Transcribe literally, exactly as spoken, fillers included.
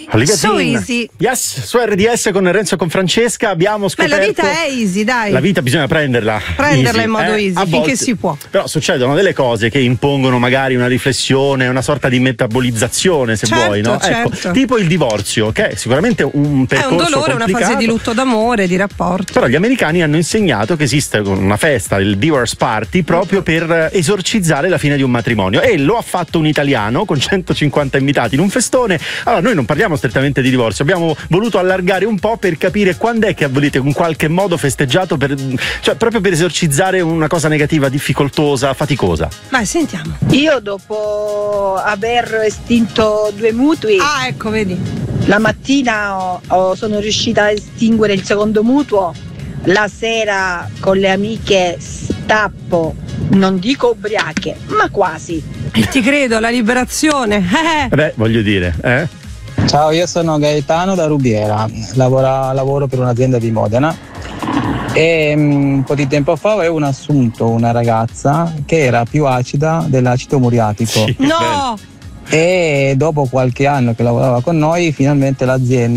Olivia So Dean. easy. Yes, su R D S con Renzo e con Francesca abbiamo scoperto. Beh, la vita è easy, dai. La vita bisogna prenderla. Prenderla easy, in modo eh? easy, A finché volte, si può. Però succedono delle cose che impongono magari una riflessione, una sorta di metabolizzazione, se Certo, vuoi, no? certo. Ecco, tipo il divorzio, che è sicuramente un È percorso un dolore, una complicato. fase di lutto d'amore, di rapporto. Però gli americani hanno insegnato che esiste una festa, il Divorce Party, proprio per esorcizzare la fine di un matrimonio, e lo ha fatto un italiano con centocinquanta invitati in un festone. Allora noi non parliamo strettamente di divorzio, abbiamo voluto allargare un po' per capire quando è che volete in qualche modo festeggiato, per, cioè proprio per esorcizzare una cosa negativa, difficoltosa, faticosa. Vai, sentiamo. Io dopo aver estinto due mutui, Ah, ecco, vedi. la mattina ho- ho- sono riuscita a estinguere il secondo mutuo, la sera con le amiche stappo, non dico ubriache, ma quasi. E ti credo, la liberazione. Eh. Beh, voglio dire, eh? Ciao, io sono Gaetano da Rubiera, lavora- lavoro per un'azienda di Modena e mm, un po' di tempo fa avevo un assunto una ragazza che era più acida dell'acido muriatico. Sì, No! E dopo qualche anno che lavorava con noi finalmente l'azienda